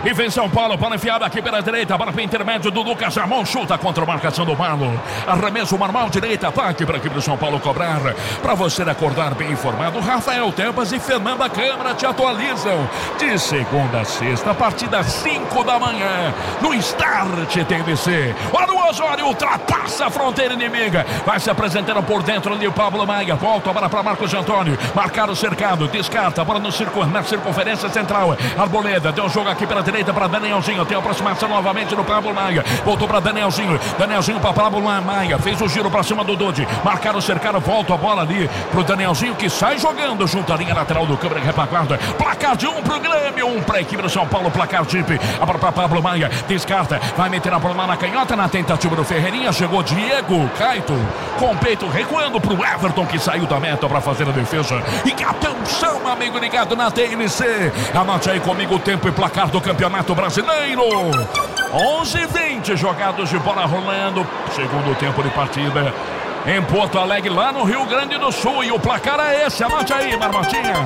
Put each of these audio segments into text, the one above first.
E vem São Paulo, bola enfiada aqui pela direita, bola para o intermédio do Lucas Ramon, chuta contra a marcação do Malo. Arremesso normal, direita, ataque para aqui para o São Paulo cobrar. Para você acordar bem informado, Rafael Tebas e Fernanda Câmara te atualizam. De segunda a sexta, a partir das 5 da manhã, no Start TVC. Olha o Osório, ultrapassa a fronteira inimiga. Vai se apresentando por dentro ali o Pablo Maia. Volta a bola para Marcos Antônio. Marcar o cercado, descarta a bola na circunferência central. Arboleda, deu um jogo aqui pela direita para Danielzinho. Tem aproximação novamente do Pablo Maia. Voltou para Danielzinho. Danielzinho para Pablo Maia. Fez o giro para cima do Dodi. Marcar o cercado, volta a bola ali pro Danielzinho que sai jogando junto à linha lateral do câmera repaguarda. Placar de 1 pro Grêmio, 1 para a equipe do São Paulo. Placar chip. A bola para Pablo Maia. Descarta. Vai meter a bola lá na canhota na tentativa do Ferreirinha. Chegou Diego Caito com o peito recuando pro Everton que saiu da meta para fazer a defesa. E atenção, amigo ligado na TNC. Anote aí comigo o tempo e placar do Campeonato Brasileiro. 11:20 jogados de bola rolando. Segundo tempo de partida em Porto Alegre, lá no Rio Grande do Sul. E o placar é esse. Anote aí, Marmotinha.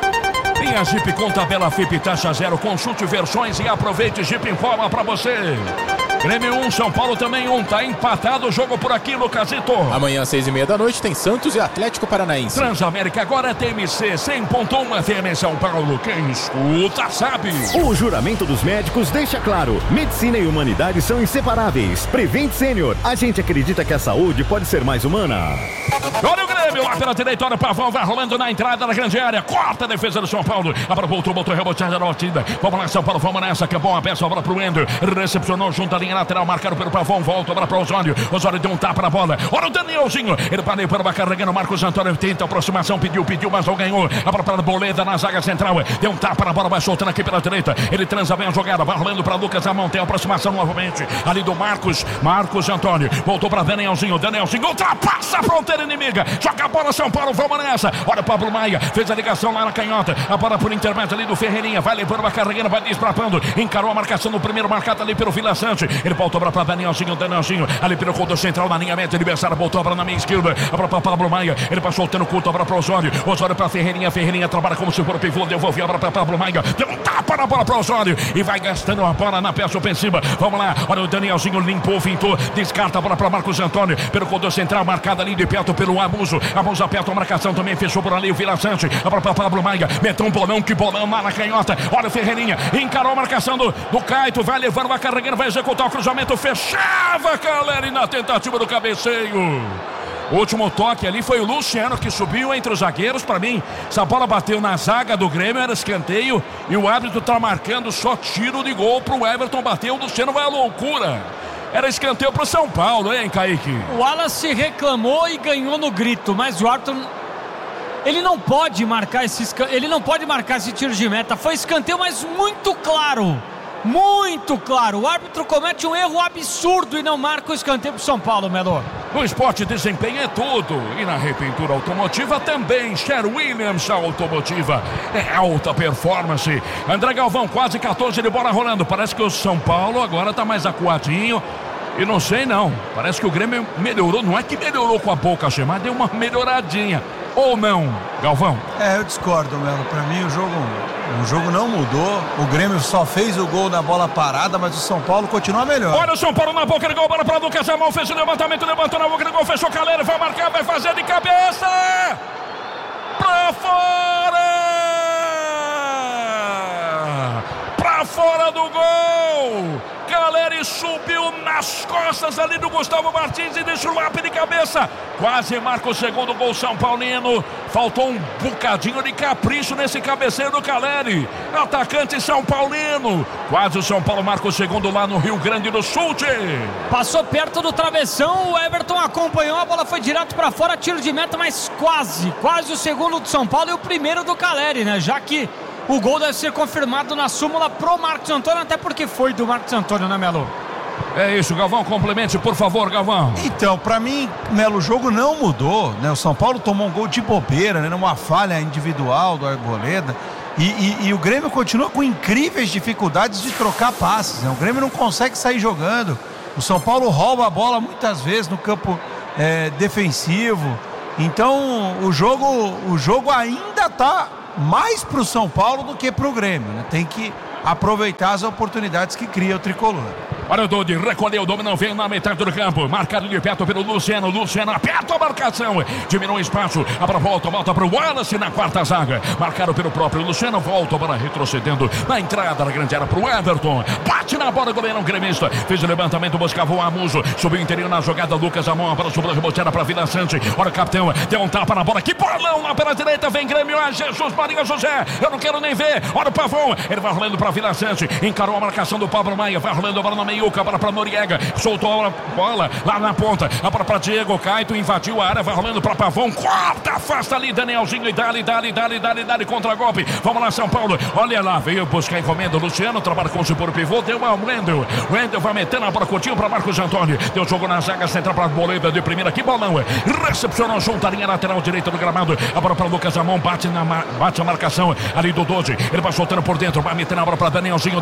Linha Jeep com tabela FIP taxa zero. Consulte versões e aproveite. Jeep informa pra você. Grêmio 1, São Paulo também 1. Tá empatado o jogo por aqui, Lucasito. Amanhã, 6:30 da noite, tem Santos e Atlético Paranaense. Transamérica agora é TMC 100.1 FM São Paulo. Quem escuta sabe. O juramento dos médicos deixa claro: medicina e humanidade são inseparáveis. Prevent Sênior. A gente acredita que a saúde pode ser mais humana. Olha o Grêmio lá pela direita. Olha o Pavão, vai rolando na entrada da grande área. Corta a defesa do São Paulo. Agora voltou reboteada na batida. Vamos lá, São Paulo, vamos nessa. Que é bom a peça, a bola pro Ender. Recepcionou junto à linha lateral, marcado pelo Pavão. Volta a bola para o Osório. Osório deu um tapa na bola. Olha o Danielzinho. Ele parou para carregando. Marcos Antônio tenta aproximação. Pediu, mas não ganhou. A bola para a Boleda na zaga central. Deu um tapa na bola, vai soltando aqui pela direita. Ele transa bem a jogada. Vai rolando para Lucas Ramon. Tem aproximação novamente. Ali do Marcos Antônio. Voltou para Danielzinho. Danielzinho ultrapassa a fronteira inimiga. Joga a bola, São Paulo. Vamos nessa. Olha o Pablo Maia. Fez a ligação lá na canhota. A bola por intermédio ali do Ferreirinha. Vai levando, vai carregando, vai desprapando. Encarou a marcação no primeiro, marcado ali pelo Vila Sante. Ele voltou para Danielzinho. Ali pelo conto central na linha média. Adversário voltou para na minha esquerda. A bola para Pablo Maia. Ele passou soltando o culto. A bola para Osório. Osório para Ferreirinha. Ferreirinha trabalha como se for o pivô. Devolveu a bola para Pablo Maia. Deu um tapa na bola para Osório. E vai gastando a bola na peça ofensiva. Vamos lá. Olha o Danielzinho. Limpou, fintou. Descarta a bola para Marcos Antônio. Pelo conto central. Marcada ali de perto pelo Abuso. Abuso aperta a marcação também. Fechou por ali o Vila Sante. A bola para Pablo Maia. Meteu um bolão. Que bolão lá na canhota. Olha o Ferreirinha. Encarou a marcação do Caito. Vai levando, vai carregando. Vai executar o cruzamento. Fechava Caleri na tentativa do cabeceio. O último toque ali foi o Luciano que subiu entre os zagueiros. Para mim, essa bola bateu na zaga do Grêmio, era escanteio. E o árbitro tá marcando só tiro de gol pro Everton bater. O Luciano vai à loucura. Era escanteio pro São Paulo, hein, Kaique? O Wallace reclamou e ganhou no grito, mas o árbitro... Ele não pode marcar esse tiro de meta. Foi escanteio, mas muito claro. Muito claro. O árbitro comete um erro absurdo e não marca o escanteio pro São Paulo, Melo. No esporte, desempenho é tudo. E na repintura automotiva também. Sherwin-Williams Automotiva. É alta performance. André Galvão, quase 14 de bola rolando. Parece que o São Paulo agora tá mais acuadinho. E não sei não. Parece que o Grêmio melhorou. Não é que melhorou com a boca cheia, mas deu uma melhoradinha. Ou não, Galvão? Eu discordo, Melo. Pra mim o jogo não mudou. O Grêmio só fez o gol na bola parada, mas o São Paulo continua melhor. Olha o São Paulo na boca de gol, bola pra Lucas Ramon, fez o levantamento, levantou na boca de gol, fechou Caleri, vai marcar, vai fazer de cabeça! Pra fora! Pra fora do gol! Caleri subiu nas costas ali do Gustavo Martins e deixa o lápis de cabeça. Quase marca o segundo gol São Paulino. Faltou um bocadinho de capricho nesse cabeceio do Caleri. Atacante São Paulino. Quase o São Paulo marca o segundo lá no Rio Grande do Sul. Passou perto do travessão, o Everton acompanhou, a bola foi direto para fora, tiro de meta, mas quase o segundo do São Paulo e o primeiro do Caleri, né? Já que o gol deve ser confirmado na súmula pro Marcos Antônio, até porque foi do Marcos Antônio, né, Melo? É isso, Galvão, complemente, por favor, Galvão. Então, pra mim, Melo, o jogo não mudou, né? O São Paulo tomou um gol de bobeira, né? Numa falha individual do Arboleda. E o Grêmio continua com incríveis dificuldades de trocar passes, né? O Grêmio não consegue sair jogando. O São Paulo rouba a bola muitas vezes no campo defensivo. Então, o jogo ainda tá mais pro São Paulo do que pro Grêmio, né? Tem que aproveitar as oportunidades que cria o tricolor. Olha o Dodi, recolheu, dominou, veio na metade do campo, marcado de perto pelo Luciano, aperta a marcação, diminui o espaço, abra volta para o Wallace na quarta zaga, marcado pelo próprio Luciano, volta para retrocedendo na entrada da grande área para o Everton, bate na bola, goleirão gremista, fez o levantamento, buscava o Amuso, subiu interior na jogada, Lucas Amon, para subir a reboteada para Vila Sante, olha o capitão, deu um tapa na bola, que bolão lá pela direita, vem Grêmio, Jesus Maria José, eu não quero nem ver, olha o Pavão, ele vai rolando para Vila Sante, encarou a marcação do Pablo Maia, vai rolando a bola no meio, a bola para Noriega, soltou a bola lá na ponta, a bola para Diego Caito, invadiu a área, vai rolando para Pavão, corta, afasta ali Danielzinho e dali contra-golpe, vamos lá São Paulo, olha lá, veio buscar encomenda, Luciano, trabalha com o seguro pivô, deu uma Wendel vai metendo a bola curtinho para Marcos Antônio, deu jogo na zaga central para Bolívar de primeira, que bolão, recepcionou junto a linha lateral direita do gramado, a bola para Lucas Amon, bate a marcação ali do Dodi, ele vai soltando por dentro, vai metendo a bola para Danielzinho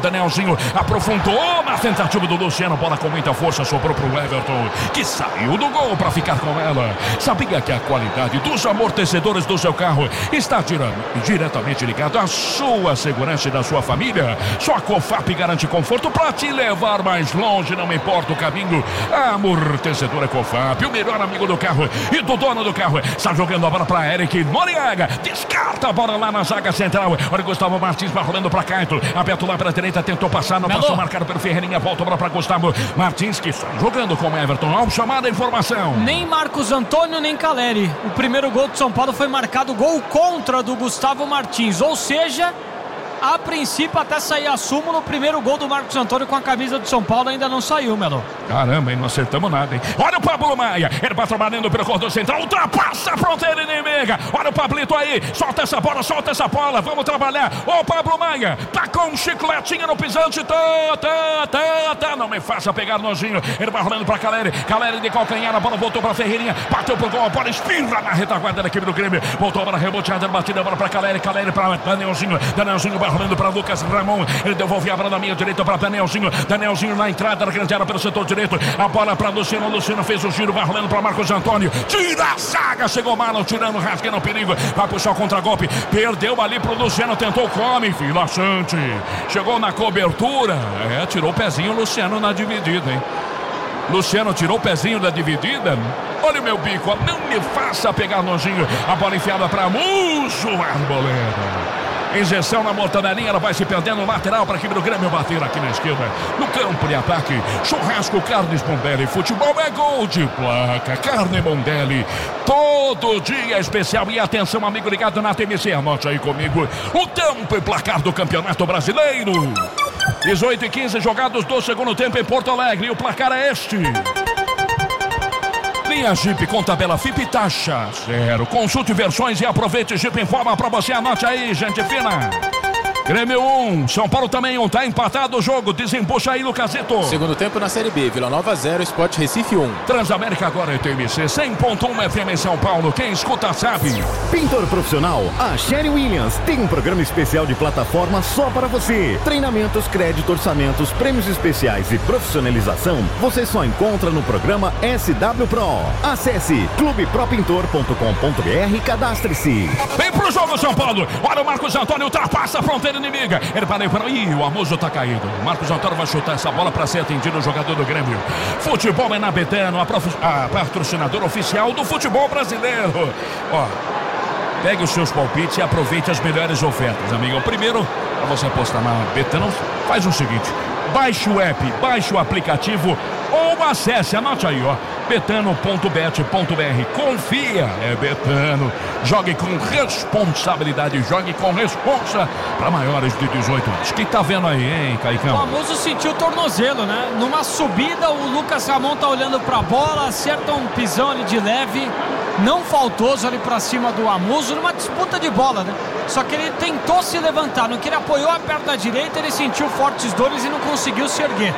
aprofundou na tentativa do Luciano, bola com muita força, sobrou pro Everton, que saiu do gol para ficar com ela. Sabia que a qualidade dos amortecedores do seu carro está diretamente ligada à sua segurança e da sua família? Só a Cofap garante conforto para te levar mais longe, não importa o caminho. Amortecedor é Cofap, o melhor amigo do carro e do dono do carro. Está jogando a bola para Eric Noriega, descarta a bola lá na zaga central. Olha o Gustavo Martins vai rolando para Caito, aberto lá para a direita, tentou passar, não passou, marcado pelo Ferreirinha, volta a bola para Gustavo Martins, que está jogando com Everton. Ao chamada informação, nem Marcos Antônio nem Caleri. O primeiro gol de São Paulo foi marcado gol contra do Gustavo Martins, ou seja, a princípio até sair a súmula, o primeiro gol do Marcos Antônio com a camisa do São Paulo ainda não saiu, Melo. Caramba, hein? Não acertamos nada, hein? Olha o Pablo Maia, ele vai trabalhando pelo corredor central, ultrapassa a fronteira inimiga. Olha o Pablito aí, solta essa bola, vamos trabalhar. Ô Pablo Maia, tá com um chicletinho no pisante, não me faça pegar nojinho. Ele vai rolando pra Caleri de calcanhar, a bola voltou pra Ferreirinha, bateu pro gol, a bola espirra na retaguarda da equipe do Grêmio, voltou para reboteada, batida, a bola pra Caleri pra Danielzinho vai rolando para Lucas Ramon, ele devolve a bola na minha direita para Danielzinho na entrada da grande área pelo setor direito, a bola para Luciano fez o giro, vai rolando para Marcos Antônio, tira a zaga, chegou Marlon, tirando, rasgando o perigo, vai puxar o contra-golpe, perdeu ali pro Luciano, tentou Vila Sante, chegou na cobertura, tirou o pezinho o Luciano na dividida, hein? Luciano tirou o pezinho da dividida. Olha o meu bico, não me faça pegar nojinho. A bola enfiada para Musso, Arboleda. Injeção na mortadelinha, ela vai se perdendo, lateral para a equipe do Grêmio bater aqui na esquerda. No campo de ataque, churrasco Carnes Mondelli, futebol é gol de placa. Carne Mondelli, todo dia especial. E atenção, amigo ligado na TMC, anote aí comigo o tempo e placar do Campeonato Brasileiro. 18:15 jogados do segundo tempo em Porto Alegre, e o placar é este. Linha Jeep com tabela FIP taxa 0. Consulte versões e aproveite. Jeep informa pra você. Anote aí, gente fina. Grêmio 1, São Paulo também 1, tá empatado o jogo, desembucha aí, Lucasito. Segundo tempo na Série B, Vila Nova 0, Sport Recife 1. Transamérica agora é TMC, 100.1 FM em São Paulo, quem escuta sabe. Pintor profissional, a Sherry Williams tem um programa especial de plataforma só para você. Treinamentos, crédito, orçamentos, prêmios especiais e profissionalização, você só encontra no programa SW Pro. Acesse clubepropintor.com.br e cadastre-se. Vem pro jogo, São Paulo, olha o Marcos Antônio, ultrapassa a fronteira inimiga, ele parou para... Ih, o Amuso tá caído. Marcos Antônio vai chutar essa bola para ser atendido o jogador do Grêmio. Futebol é na Betano, a patrocinadora oficial do futebol brasileiro. Ó, pegue os seus palpites e aproveite as melhores ofertas, amigo. Primeiro, para você apostar na Betano, faz o seguinte: baixe o app, baixe o aplicativo ou acesse, anote aí, ó, betano.bet.br. Confia, é Betano. Jogue com responsabilidade, jogue com responsa para maiores de 18 anos. O que tá vendo aí, hein, Caicão? O Amuso sentiu o tornozelo, né? Numa subida, o Lucas Ramon tá olhando pra bola, acerta um pisão ali de leve, não faltoso ali pra cima do Amuso, numa disputa de bola, né? Só que ele tentou se levantar, no que ele apoiou a perna direita, ele sentiu fortes dores e não conseguiu se erguer.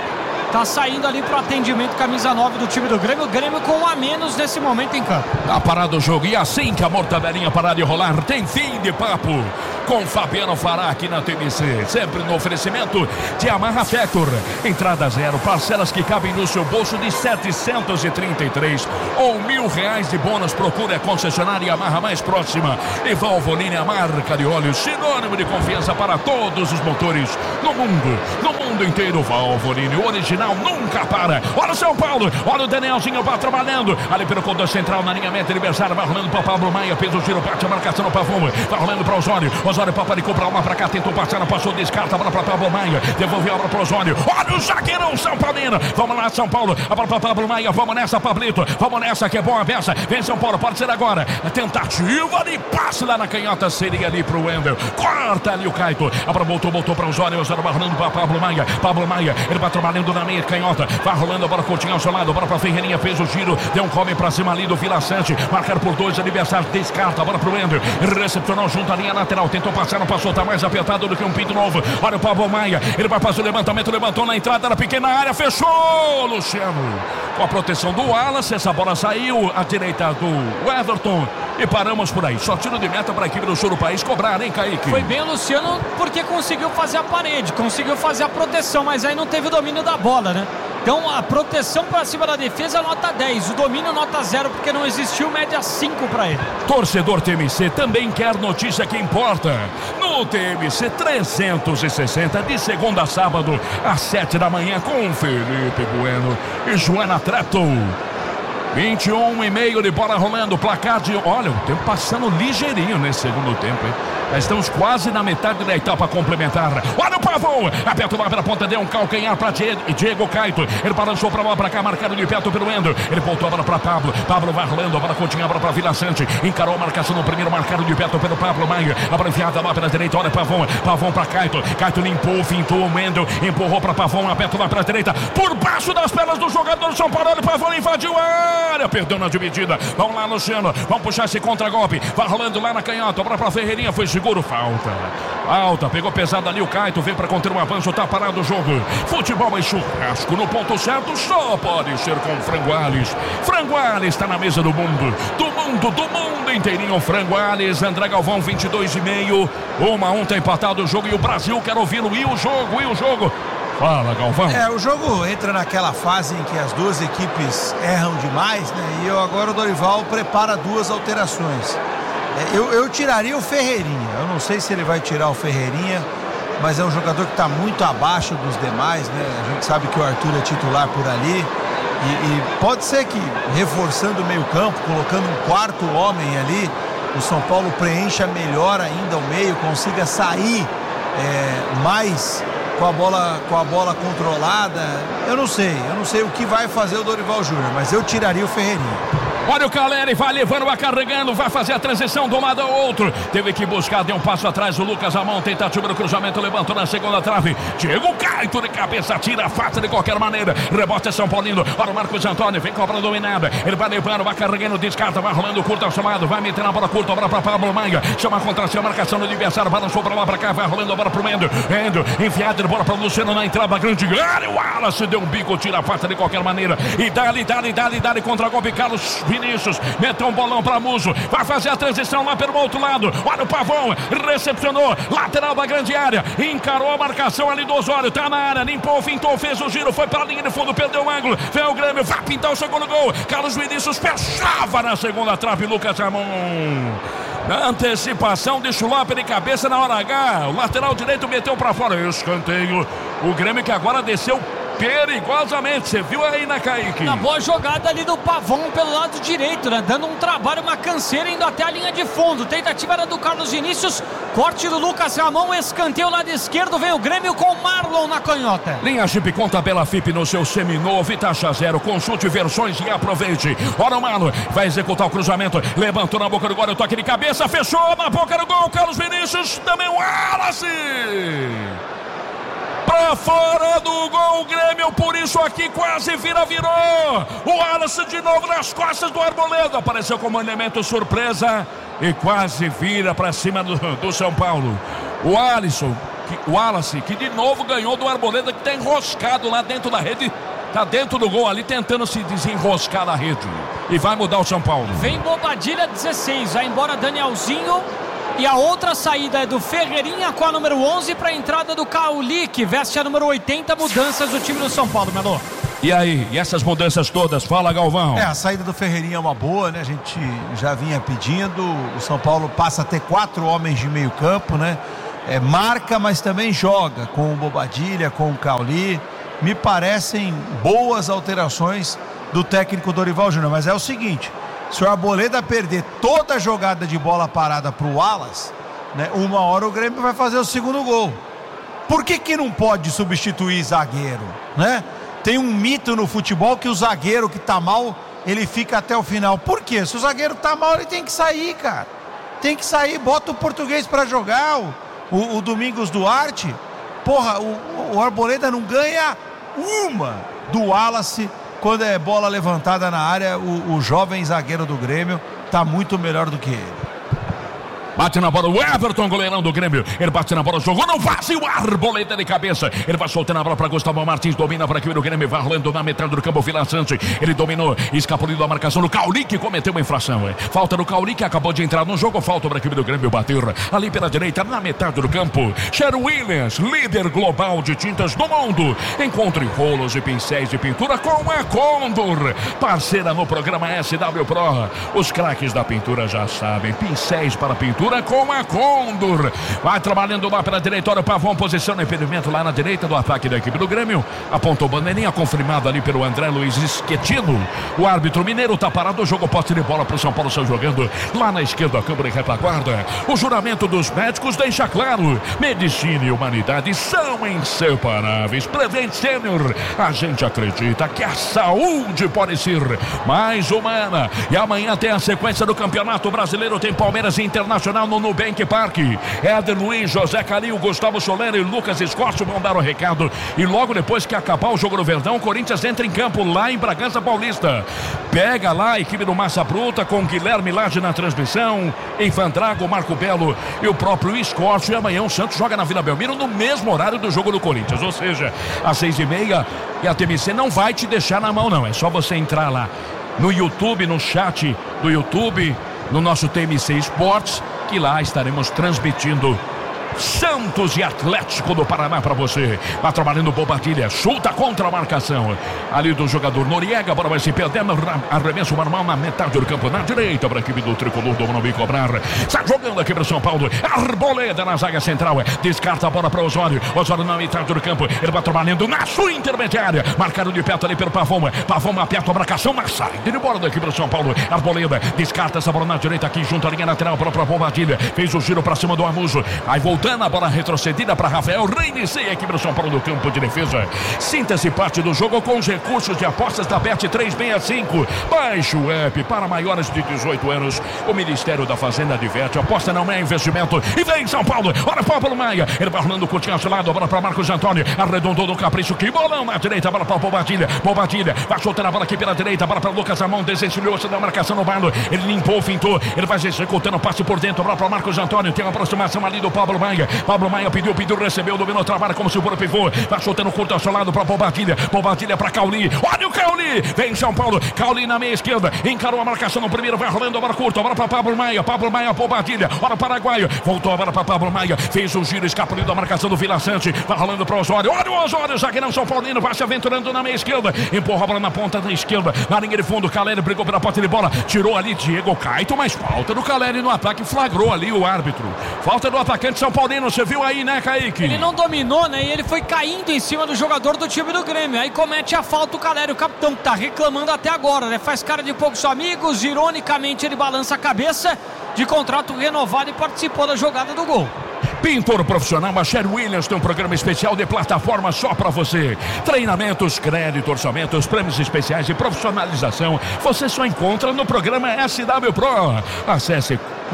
tá saindo ali pro atendimento, camisa 9 do time do Grêmio. O Grêmio com um a menos nesse momento em campo. Tá parado o jogo, e assim que a mortadelinha parar de rolar, tem fim de papo com Fabiano Fará aqui na TMC, sempre no oferecimento de Yamaha Factor. Entrada zero, parcelas que cabem no seu bolso de 733 ou R$1.000 de bônus. Procure a concessionária Yamaha mais próxima. E Valvoline, a marca de óleo sinônimo de confiança para todos os motores no mundo inteiro. Valvoline, o original nunca para. Olha o São Paulo, olha o Danielzinho, vai trabalhando ali pelo condutor central na linha meta adversária, vai rolando para Pablo Maia, fez o giro, bate a marcação no Pavão, vai rolando para Osório, Paparicou para uma para cá, tentou passar, passou, descarta, bola para Pablo Maia, devolveu a bola para Osório. Olha o zagueirão São Paulino, vamos lá São Paulo, a bola para Pablo Maia, vamos nessa Pablito, vamos nessa que é boa peça, vem São Paulo, pode ser agora, a tentativa de passe lá na canhota, seria ali pro Wendel, corta ali o Caito, a bola voltou para Osório, Osório vai rolando para Pablo Maia, ele vai trabalhando na meia canhota, vai rolando a bola, Coutinho ao seu lado, a bola para Ferreirinha, fez o giro, deu um come para cima ali do Vila Sante, marcar por 2 adversários, descarta, a bola pro Wendel, recepcionou junto à linha lateral, tentou passar, não passou, tá mais apertado do que um pinto novo. Olha o Pablo Maia, ele vai fazer o levantamento, levantou na entrada da pequena área, fechou, Luciano, com a proteção do Wallace, essa bola saiu à direita do Everton e paramos por aí, só tiro de meta para a equipe do Sul do País cobrar, hein, Kaique? Foi bem o Luciano porque conseguiu fazer a parede, conseguiu fazer a proteção, mas aí não teve o domínio da bola, né? Então a proteção para cima da defesa nota 10, o domínio nota 0 porque não existiu, média 5 para ele. Torcedor TMC também quer notícia que importa. No TMC 360 de segunda a sábado às 7 da manhã com Felipe Bueno e Joana Treto. 21,5 de bola rolando, placar de... Olha, o tempo passando ligeirinho nesse segundo tempo, hein? Já estamos quase na metade da etapa complementar. Olha o Pavão, aperta lá pela ponta, deu um calcanhar para Diego Caito. Ele balançou para lá, para cá, marcado de perto pelo Endo. Ele voltou a bola para Pablo vai rolando, a bola continha, a bola para Vila Sante. Encarou a marcação no primeiro, marcado de perto pelo Pablo Maia. A bola enfiada lá pela direita, olha Pavão para Caito. Caito limpou, fintou o Wendel, empurrou para Pavão, aperta lá pela direita, por baixo das pernas do jogador São Paulo. O Pavão invadiu a área, perdeu na dividida. Vamos lá, Luciano, vamos puxar esse contra-golpe. Vai rolando lá na canhota, a bola para Ferreirinha, foi seguro, falta, pegou pesado ali o Caito, vem para conter um avanço, tá parado o jogo. Futebol e churrasco no ponto certo só pode ser com Frangoales. Frangoales está na mesa do mundo inteirinho. Frangoales, André Galvão, 22,5, 1-1, tá empatado o jogo e o Brasil quer ouvi-lo. E o jogo? Fala, Galvão. O jogo entra naquela fase em que as duas equipes erram demais, né? E agora o Dorival prepara 2 alterações. Eu tiraria o Ferreirinha. Eu não sei se ele vai tirar o Ferreirinha, mas é um jogador que está muito abaixo dos demais, né? A gente sabe que o Arthur é titular por ali e pode ser que reforçando o meio campo, colocando um 4º homem ali, o São Paulo preencha melhor ainda o meio, consiga sair mais com a bola controlada. Eu não sei o que vai fazer o Dorival Júnior, mas eu tiraria o Ferreirinha. Olha o Caleri, vai levando, vai carregando, vai fazer a transição de um lado ao outro. Teve que buscar, deu um passo atrás o Lucas Amon, tentativa do cruzamento, levantou na segunda trave. Diego Caito de cabeça, tira, afasta de qualquer maneira. Rebote São Paulino, olha o Marcos Antônio, vem com a bola dominada. Ele vai levando, vai carregando, descarta, vai rolando curto ao chamado, vai metendo a bola curta, a bola para Pablo Maia. Chama a contra-cima, marcação do adversário, balançou para lá, para cá, vai rolando a bola pro Endo, enfiado de bola para o Luciano na entrada, grande área. O Wallace deu um bico, tira, afasta de qualquer maneira. E dá-lhe contra-golpe, Carlos Vinícius, meteu um bolão para Muso, vai fazer a transição lá pelo outro lado. Olha o Pavão, recepcionou, lateral da grande área, encarou a marcação ali do Osório, tá na área, limpou, fintou, fez o giro, foi para a linha de fundo, perdeu o ângulo, vem o Grêmio, vai pintar o segundo gol. Carlos Vinícius fechava na segunda trave, Lucas Ramon. Na antecipação de Chulapa de cabeça na hora H, o lateral direito meteu para fora, escanteio. O Grêmio que agora desceu perigosamente, você viu aí, né, Kaique? Uma boa jogada ali do Pavão pelo lado direito, né? Dando um trabalho, uma canseira, indo até a linha de fundo. Tentativa era do Carlos Vinícius, corte do Lucas Ramon, escanteio lado esquerdo, vem o Grêmio com Marlon na canhota. Linha Chip com tabela FIP no seu seminovo e taxa zero, consulte versões e aproveite. Ora o Marlon, vai executar o cruzamento, levantou na boca do gol, o toque de cabeça, fechou na boca do gol, Carlos Vinícius, também o Wallace. Pra fora do gol, o Grêmio, por isso aqui quase virou. O Wallace de novo nas costas do Arboleda, apareceu como elemento surpresa e quase vira pra cima do São Paulo. O Alisson Wallace, que de novo ganhou do Arboleda, que tá enroscado lá dentro da rede. Tá dentro do gol ali, tentando se desenroscar na rede. E vai mudar o São Paulo. Vem Bobadilha, 16. Vai embora Danielzinho. E a outra saída é do Ferreirinha com a número 11 para a entrada do Cauli, que veste a número 80. Mudanças do time do São Paulo, Melo. E aí, e essas mudanças todas? Fala, Galvão. A saída do Ferreirinha é uma boa, né? A gente já vinha pedindo. O São Paulo passa a ter 4 homens de meio campo, né? Marca, mas também joga com o Bobadilha, com o Cauli. Me parecem boas alterações do técnico Dorival Júnior, mas é o seguinte: se o Arboleda perder toda a jogada de bola parada pro Wallace, né, uma hora o Grêmio vai fazer o segundo gol. Por que não pode substituir zagueiro, né? Tem um mito no futebol que o zagueiro que tá mal, ele fica até o final. Por quê? Se o zagueiro tá mal, ele tem que sair, cara. Tem que sair, bota o português pra jogar, o Domingos Duarte. Porra, o Arboleda não ganha uma do Wallace quando é bola levantada na área. O jovem zagueiro do Grêmio tá muito melhor do que ele. Bate na bola o Everton, goleirão do Grêmio. Ele bate na bola, jogou no vazio, Arboleda de cabeça. Ele vai soltando a bola para Gustavo Martins, domina para aqui o Grêmio, vai rolando na metade do campo, Vila Sante. Ele dominou, escapuliu da marcação do Cauli, que cometeu uma infração. Falta do Cauli, que acabou de entrar no jogo, falta para aqui do Grêmio bater ali pela direita, na metade do campo. Sherwin Williams, líder global de tintas do mundo. Encontre rolos e pincéis de pintura com a Condor, parceira no programa SW Pro. Os craques da pintura já sabem, pincéis para pintura com a Condor. Vai trabalhando lá pela direita, olha o Pavão, posiciona impedimento lá na direita do ataque da equipe do Grêmio. Apontou o bandeirinha, confirmado ali pelo André Luiz Schettino. O árbitro mineiro tá parado, o jogo posse de bola pro São Paulo, só jogando lá na esquerda, a câmera e retaguarda. O juramento dos médicos deixa claro: medicina e humanidade são inseparáveis. Prevent Senior, a gente acredita que a saúde pode ser mais humana. E amanhã tem a sequência do Campeonato Brasileiro, tem Palmeiras e Internacional no Nubank Park. Éder Luiz, José Calil, Gustavo Soler e Lucas Escócio vão dar o recado. E logo depois que acabar o jogo do Verdão, o Corinthians entra em campo lá em Bragança Paulista. Pega lá a equipe do Massa Bruta com Guilherme Lage na transmissão, Infandrago, Marco Belo e o próprio Escócio. E amanhã o Santos joga na Vila Belmiro no mesmo horário do jogo do Corinthians, ou seja, às 6h30. E a TMC não vai te deixar na mão, não. É só você entrar lá no YouTube, no chat do YouTube, no nosso TMC Esportes, que lá estaremos transmitindo Santos e Atlético do Paraná para você. Vai trabalhando Bobadilha, chuta contra a marcação ali do jogador Noriega, a bola vai se perdendo, arremesso normal na metade do campo, na direita para a equipe do Tricolor do Morumbi cobrar. Está jogando aqui para São Paulo, Arboleda na zaga central, descarta a bola para Osório na metade do campo, ele vai trabalhando na sua intermediária, marcado de perto ali pelo Pavão aperta a marcação na saída de bola da equipe do São Paulo. Arboleda descarta essa bola na direita aqui junto à linha lateral para a Bobadilha, fez o giro para cima do Amuso, aí voltando a bola retrocedida para Rafael, reinicia a equipe do São Paulo no campo de defesa. Sinta-se parte do jogo com os recursos de apostas da Bet365. Baixe o app para maiores de 18 anos. O Ministério da Fazenda adverte: aposta não é investimento. E vem São Paulo, olha Pablo Maia, ele vai rolando com o Tiago lado, a bola para Marcos Antônio, arredondou no capricho, que bolão na direita, a bola para Bobadilha, vai soltando a bola aqui pela direita, a bola para Lucas Amon, desencilhou-se da marcação no balo, ele limpou, fintou, ele vai executando o passe por dentro, a bola para Marcos Antônio, tem uma aproximação ali do Pablo Maia pediu, recebeu, dominou, trabalha como se for o pivô, vai soltando curto ao seu lado para Bobadilha para Cauli, olha o Cauli, vem São Paulo, Cauli na meia esquerda, encarou a marcação no primeiro, vai rolando a bola curta, a bola para Pablo Maia, Bobadilha, olha o paraguaio, voltou a bola para Pablo Maia, fez o giro, escapuliu da marcação do Vila Sante, vai rolando para o Osório, olha o Osório, zagueirão São Paulino, vai se aventurando na meia esquerda, empurra a bola na ponta da esquerda, na linha de fundo, Caleri brigou pela posse de bola, tirou ali Diego Caito, mas falta do Caleri no ataque, flagrou ali o árbitro, falta do atacante São Paulino, você viu aí, né, Kaique? Ele não dominou, né, e ele foi caindo em cima do jogador do time do Grêmio, aí comete a falta o Caleri, o capitão, que tá reclamando até agora, né, faz cara de poucos amigos, ironicamente ele balança a cabeça, de contrato renovado, e participou da jogada do gol. Pintor profissional, a Sherwin Williams tem um programa especial de plataforma só para você. Treinamentos, crédito, orçamentos, prêmios especiais e profissionalização, você só encontra no programa SW Pro. Acesse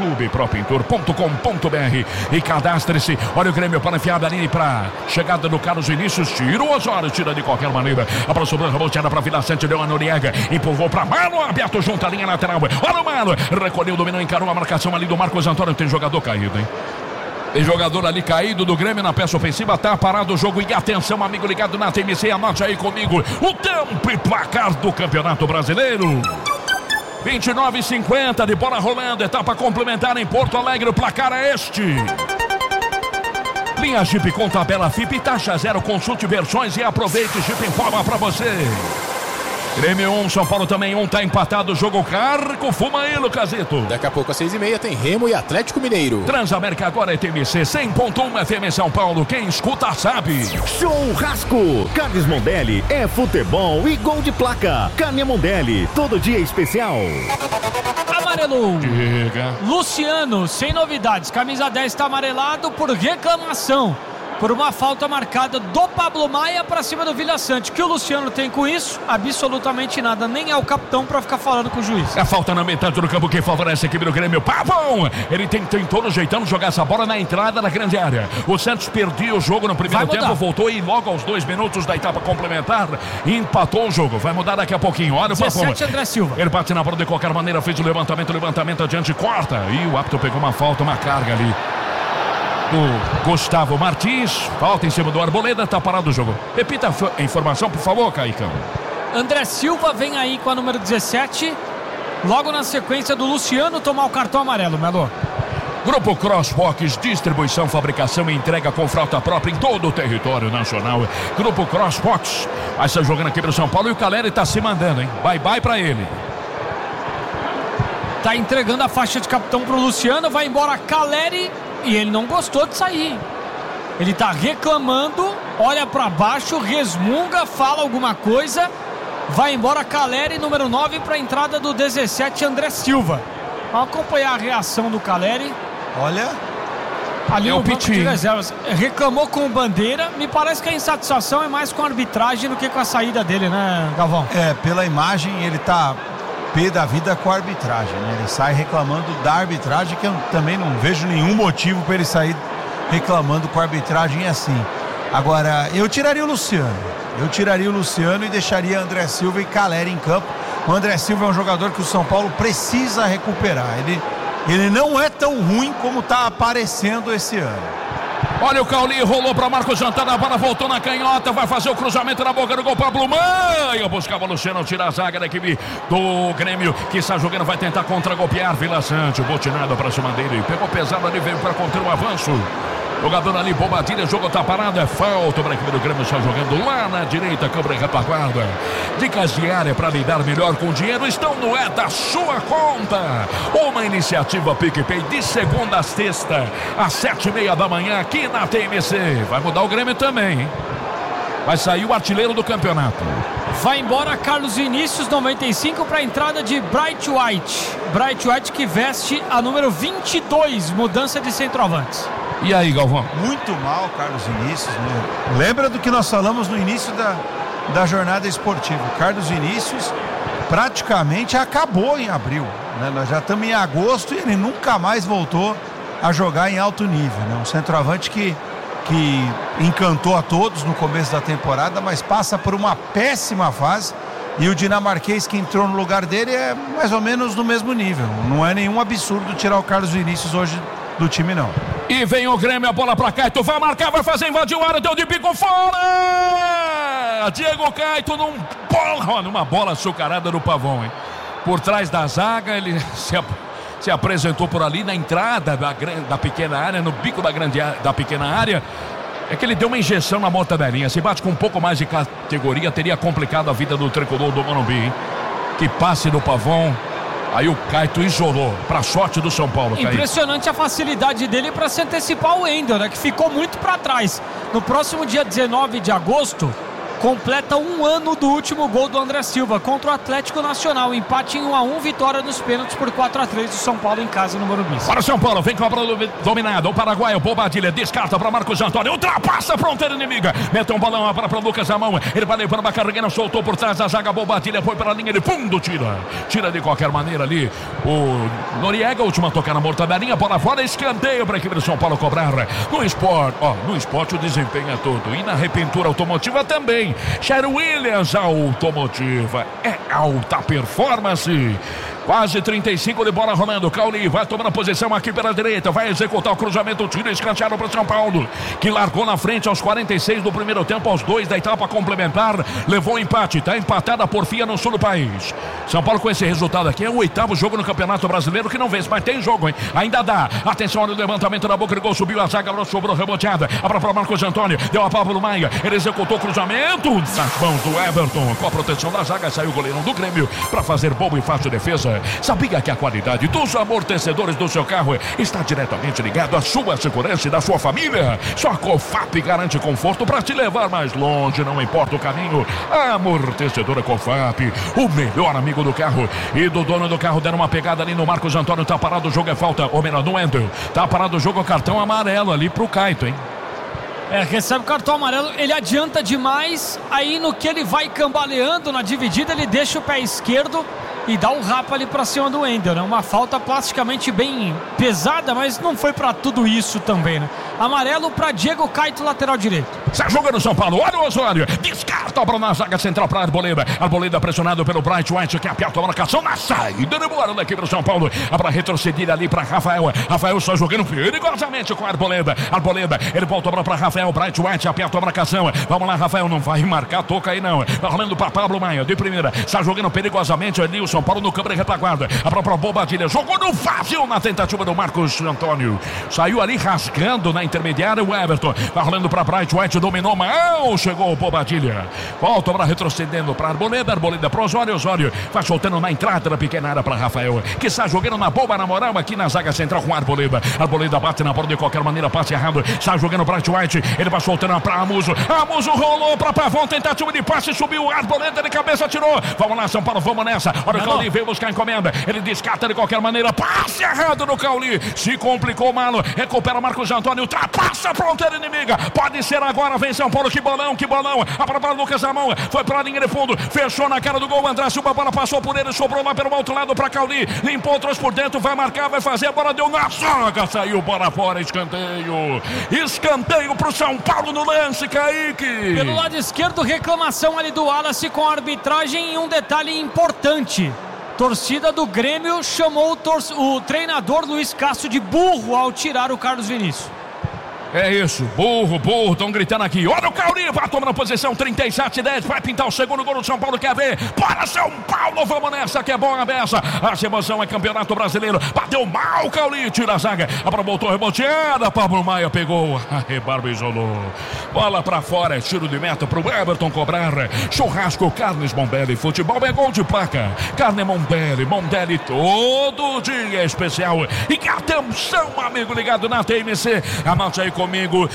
clubepropintor.com.br e cadastre-se. Olha o Grêmio para enfiar a linha para chegada do Carlos Vinícius, tira o Osório, tira de qualquer maneira. A bola sobrou, reboteada para Vila Sante, deu a Noriega, empurrou para Mano, aberto junto à linha lateral. Olha o Mano, recolheu, dominou, encarou a marcação ali do Marcos Antônio, tem jogador caído, hein? Tem jogador ali caído do Grêmio na peça ofensiva, tá parado o jogo. E atenção, amigo ligado na TMC, anote aí comigo o tempo e placar do Campeonato Brasileiro. 29:50 de bola rolando, etapa complementar em Porto Alegre, o placar é este. Linha Jeep com tabela FIP, taxa zero, consulte versões e aproveite. Jeep informa pra você. Grêmio 1, São Paulo também 1, tá empatado o jogo. Carco, fuma aí, Lucasito. Daqui a pouco às 6h30 tem Remo e Atlético Mineiro. Transamérica agora é TMC 100.1 FM São Paulo, quem escuta sabe. Churrasco, Carnes Mondelli é futebol e gol de placa. Carne Mondelli, todo dia especial. Amarelo. Diga. Luciano, sem novidades, camisa 10 está amarelado por reclamação, por uma falta marcada do Pablo Maia para cima do Vila Sante. O que o Luciano tem com isso? Absolutamente nada. Nem é o capitão para ficar falando com o juiz. É falta na metade do campo que favorece a equipe do Grêmio. Pavão! Ele tentou no jeitão jogar essa bola na entrada da grande área. O Santos perdeu o jogo no primeiro tempo, voltou e logo aos 2 minutos da etapa complementar empatou o jogo. Vai mudar daqui a pouquinho. Olha o Pavão. André Silva. Ele bate na bola de qualquer maneira, fez o levantamento adiante, corta. E o árbitro pegou uma falta, uma carga ali do Gustavo Martins, falta em cima do Arboleda, tá parado o jogo. Repita a informação, por favor, Caicão. André Silva vem aí com a número 17, logo na sequência do Luciano tomar o cartão amarelo, Melo. Grupo CrossFox, distribuição, fabricação e entrega com frota própria em todo o território nacional. Grupo CrossFox, vai estar jogando aqui pro São Paulo e o Caleri tá se mandando, hein? Bye pra ele. Tá entregando a faixa de capitão pro Luciano, vai embora Caleri. E ele não gostou de sair. Ele tá reclamando, olha pra baixo, resmunga, fala alguma coisa. Vai embora Caleri, número 9, pra entrada do 17, André Silva. Vamos acompanhar a reação do Caleri. Olha, ali no banco de reservas. Reclamou com o Bandeira. Me parece que a insatisfação é mais com a arbitragem do que com a saída dele, né, Galvão? Pela imagem ele tá pé da vida com a arbitragem, né? Ele sai reclamando da arbitragem, que eu também não vejo nenhum motivo para ele sair reclamando com a arbitragem assim. Agora, eu tiraria o Luciano e deixaria André Silva e Caleri em campo. O André Silva é um jogador que o São Paulo precisa recuperar. Ele não é tão ruim como está aparecendo esse ano. Olha o Cauli, rolou para Marcos Santana, a bola voltou na canhota, vai fazer o cruzamento na boca do gol, Pablo Maia, buscava o Luciano, tira a zaga da equipe do Grêmio, que está jogando, vai tentar contra-golpear Vila Sante, botinado para cima dele, pegou pesado ali, veio para conter o avanço. Jogador ali, Bobadilha, jogo tá parado, é falta para a equipe do Grêmio, está jogando lá na direita, câmara e retaguarda. Dicas de área para lidar melhor com o dinheiro estão no É da Sua Conta. Uma iniciativa PicPay de segunda a sexta, às 7h30 da manhã, aqui na TMC. Vai mudar o Grêmio também, hein? Vai sair o artilheiro do campeonato. Vai embora Carlos Vinícius, 95, para a entrada de Bright White. Bright White que veste a número 22, mudança de centroavantes. E aí, Galvão? Muito mal, Carlos Vinícius, né? Lembra do que nós falamos no início da jornada esportiva. Carlos Vinícius praticamente acabou em abril, né? Nós já estamos em agosto e ele nunca mais voltou a jogar em alto nível, né? Um centroavante que encantou a todos no começo da temporada, mas passa por uma péssima fase. E o dinamarquês que entrou no lugar dele é mais ou menos no mesmo nível. Não é nenhum absurdo tirar o Carlos Vinícius hoje do time, não. E vem o Grêmio, a bola pra Caito, vai marcar, vai fazer, invadiu a área, deu de bico fora! Diego Caito numa bola açucarada do Pavão, hein? Por trás da zaga, ele se apresentou por ali na entrada da pequena área, no bico da pequena área. É que ele deu uma injeção na mortadelinha. Se bate com um pouco mais de categoria, teria complicado a vida do tricolor do Morumbi, hein? Que passe do Pavão. Aí o Caito isolou, pra sorte do São Paulo. Impressionante a facilidade dele para se antecipar o Wendel, né? Que ficou muito para trás. No próximo dia 19 de agosto, completa 1 ano do último gol do André Silva contra o Atlético Nacional. Empate em 1-1, vitória nos pênaltis por 4-3 do São Paulo em casa no Morumbi. Para o São Paulo, vem com a bola dominada. O paraguaio, Bobadilha, descarta para Marcos Antônio, ultrapassa a fronteira inimiga. Mete um balão para Lucas Amão. Ele vai levando uma carregueira, soltou por trás da zaga. Bobadilha foi para a linha de fundo, tira de qualquer maneira ali. O Noriega, última tocar na mortadelinha, bola fora, escanteio para a equipe do São Paulo cobrar. No esporte o desempenho é todo. E na repintura automotiva também. Sherwin Williams Automotiva é alta performance. Quase 35 de bola rolando. Cauli vai tomando a posição aqui pela direita. Vai executar o cruzamento. Tiro escanteado para o São Paulo, que largou na frente aos 46 do primeiro tempo, aos 2 da etapa complementar. Levou o empate. Está empatada a porfia no sul do país. São Paulo com esse resultado aqui é o 8º jogo no Campeonato Brasileiro que não vence, mas tem jogo, hein? Ainda dá. Atenção no levantamento da boca de gol. Subiu a zaga, sobrou reboteada. Abra para Marcos Antônio. Deu a Pablo Maia. Ele executou o cruzamento nas mãos do Everton. Com a proteção da zaga, saiu o goleirão do Grêmio para fazer boa e fácil defesa. Sabia que a qualidade dos amortecedores do seu carro está diretamente ligado à sua segurança e da sua família? Só a COFAP garante conforto para te levar mais longe, não importa o caminho. Amortecedora COFAP, o melhor amigo do carro e do dono do carro. Deram uma pegada ali no Marcos Antônio. Tá parado o jogo, é falta. Ou melhor, no Wendel. Tá parado o jogo, cartão amarelo ali pro Caito, hein? Recebe o cartão amarelo, ele adianta demais, aí no que ele vai cambaleando na dividida, ele deixa o pé esquerdo e dá um rapa ali pra cima do Wendel, né? Uma falta plasticamente bem pesada, mas não foi pra tudo isso também, né? Amarelo pra Diego Caito, lateral direito. Está jogando São Paulo, olha o Osório, descarta a bola na zaga central para Arboleda. Arboleda pressionado pelo Bright White, que aperta a marcação na saída de bola da equipe do São Paulo. Para retroceder ali para Rafael. Rafael só jogando perigosamente com a Arboleda. Arboleda, ele volta a bola para Rafael. Bright White aperta a marcação. Vamos lá, Rafael, não vai marcar, toca aí não. Vai rolando para Pablo Maia, de primeira. Está jogando perigosamente ali o São Paulo no câmara de retaguarda. A própria Bobadilha jogou no fácil na tentativa do Marcos Antônio. Saiu ali rasgando na intermediária o Everton. Vai rolando para Bright White, dominou mal, chegou o Bobadilha. Volta para retrocedendo para Arboleda. Arboleda para Osório. Osório vai soltando na entrada da pequena área para Rafael, que está jogando na boba, na moral, aqui na zaga central com Arboleda. Arboleda bate na bola de qualquer maneira, passe errado. Está jogando Bright White. Ele vai soltando para Amuso. Amuso rolou para Pavão, tentativa de passe, subiu. Arboleda de cabeça, tirou. Vamos lá, São Paulo, vamos nessa. Olha o Cauli, veio buscar a encomenda. Ele descarta de qualquer maneira, passe errado no Cauli. Se complicou, Malo. Recupera Marcos Antônio, ultrapassa a fronteira inimiga. Pode ser agora, vem São Paulo. Que bolão, que bolão. A bola para Lucas Ramon. Foi para a linha de fundo. Fechou na cara do gol. André Silva, a bola passou por ele. Sobrou lá pelo outro lado para Cauli. Limpou, trouxe por dentro. Vai marcar, vai fazer. A bola deu na zaga. Saiu bola fora. Escanteio. Escanteio para o São Paulo no lance, Kaique. Pelo lado esquerdo, reclamação ali do Wallace com a arbitragem. E um detalhe importante. Torcida do Grêmio chamou o treinador Luiz Castro de burro ao tirar o Carlos Vinícius. É isso, burro, estão gritando aqui. Olha o Cauli, vai tomando a posição 37-10, vai pintar o segundo gol do São Paulo, quer ver? Para São Paulo, vamos nessa, que é boa a beça. A emoção é Campeonato Brasileiro. Bateu mal o Cauli, tira a zaga. A bola voltou reboteada, Pablo Maia pegou. A rebarba isolou. Bola pra fora, tiro de meta pro Everton cobrar. Churrasco Carnes Mondelli, futebol é gol de placa. Carne Mondelli todo dia é especial. E atenção, amigo ligado na TMC, anote aí comigo,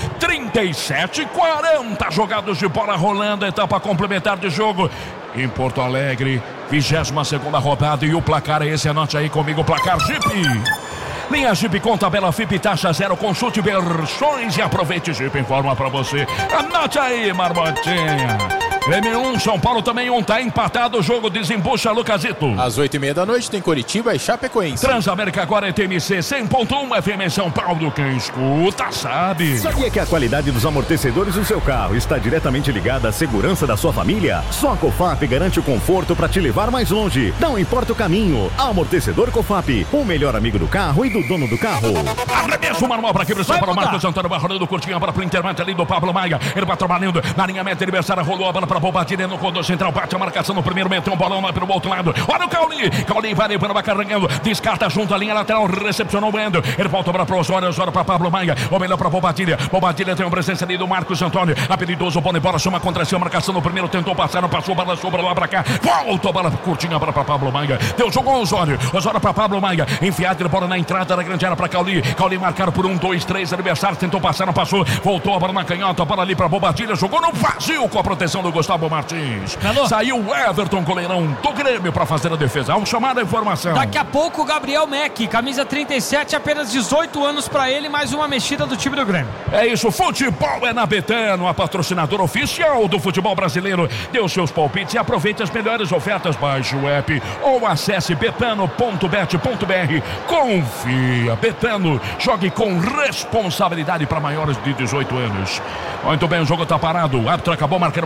37-40 jogados de bola rolando, etapa complementar de jogo em Porto Alegre, 22ª rodada, e o placar é esse, anote aí comigo, placar Jeep. Linha Jeep com tabela FIP, taxa zero, consulte versões e aproveite. Jeep informa pra você, anote aí, marmotinha. Grêmio 1, São Paulo também 1, tá empatado o jogo, desembucha Lucasito. Às 8h30 da noite tem Coritiba e Chapecoense. Transamérica agora é TMC 100.1 FM São Paulo, quem escuta sabe. Sabia que a qualidade dos amortecedores do seu carro está diretamente ligada à segurança da sua família? Só a COFAP garante o conforto para te levar mais longe, não importa o caminho. Amortecedor COFAP, o melhor amigo do carro e do dono do carro. Arremesso manual para quebrar para o Marcos Antônio, vai rolando curtinha para o intervento ali do Pablo Maia. Ele vai trabalhando na linha meta adversária, rolou a bola para Bobadilha no condor central, bate a marcação no primeiro, meteu um bolão lá pelo outro lado. Olha o Cauli vai levando, vai carregando, descarta junto à linha lateral, recepcionou o Wendel. Ele volta para Osório, Osório para Pablo Maia, ou melhor para Bobadilha. Bobadilha tem uma presença ali do Marcos Antônio, apelidoso, bola e bola, chama contra si, a marcação no primeiro, tentou passar, não passou, bola sobra lá para cá, volta a bola curtinha para Pablo Maia, deu jogo ao Osório para Pablo Maia, enfiada, bola na entrada da grande área para Cauli marcaram por 1, 2, 3 adversários, tentou passar, não passou, voltou a bola na canhota, a bola ali para Bobadilha, jogou no vazio com a proteção do Gustavo Martins. Saiu o Everton, goleirão do Grêmio, para fazer a defesa. Vamos chamar a informação. Daqui a pouco o Gabriel Mack, camisa 37, apenas 18 anos para ele, mais uma mexida do time do Grêmio. É isso, futebol é na Betano, a patrocinadora oficial do futebol brasileiro. Dê os seus palpites e aproveite as melhores ofertas. Baixe o app ou acesse betano.bet.br. Confia, Betano, jogue com responsabilidade para maiores de 18 anos. Muito bem, o jogo está parado. O árbitro acabou marcando uma falta.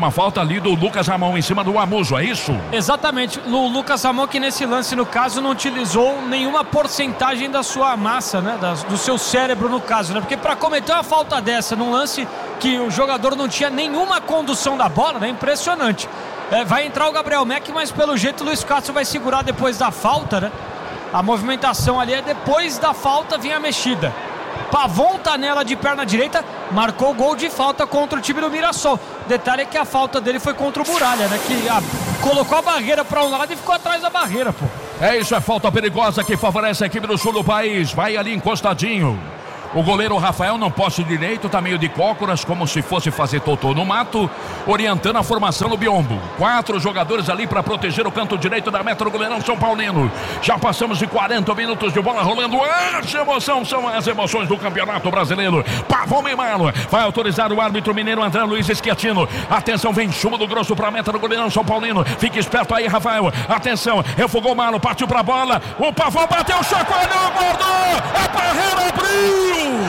ali do Lucas Ramon em cima do Amuso, é isso? Exatamente, o Lucas Ramon, que nesse lance, no caso, não utilizou nenhuma porcentagem da sua massa, né, do seu cérebro, no caso, né, porque para cometer uma falta dessa num lance que o jogador não tinha nenhuma condução da bola, né, impressionante. Vai entrar o Gabriel Mack, mas pelo jeito o Luiz Castro vai segurar depois da falta, né? A movimentação ali é depois da falta, vinha a mexida. Pavon tá nela de perna direita, marcou o gol de falta contra o time do Mirassol. Detalhe é que a falta dele foi contra o Muralha, né? Que colocou a barreira para um lado e ficou atrás da barreira, pô. É isso, é falta perigosa que favorece a equipe do sul do país. Vai ali encostadinho. O goleiro Rafael não posse direito, tá meio de cócoras, como se fosse fazer totô no mato, orientando a formação do Biombo. 4 jogadores ali para proteger o canto direito da meta do goleirão São Paulino. Já passamos de 40 minutos de bola rolando. Essa emoção são as emoções do Campeonato Brasileiro. Pavão Meimalo vai autorizar o árbitro mineiro André Luiz Esquiatino. Atenção, vem chumbo do grosso para a meta do goleirão São Paulino. Fique esperto aí, Rafael. Atenção, refogou o Malo, partiu para a bola. O Pavão bateu, chacoalhou, guardou. A barreira abriu.